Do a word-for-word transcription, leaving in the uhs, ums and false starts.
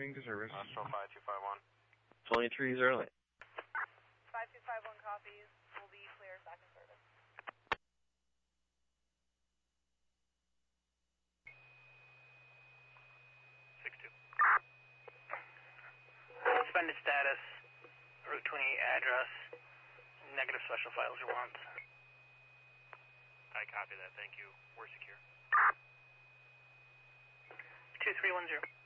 returning to service. Astral five two five one. twenty-three early. five two five one copies. Will be cleared back in service. six two. Suspended status, Route twenty-eight address, negative special files you want. I copy that, thank you. We're secure. two three one zero.